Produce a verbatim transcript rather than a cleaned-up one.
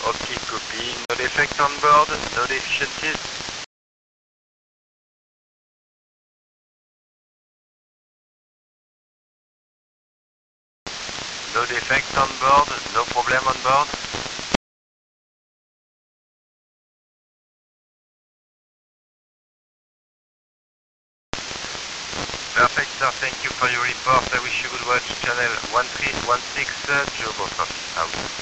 Okay, copy. No defect on board, no deficiencies. No defect on board, no problem on board. Perfect, sir. Thank you for your report. I wish you good watch. Channel one three one six, uh, Joe Boss Office out.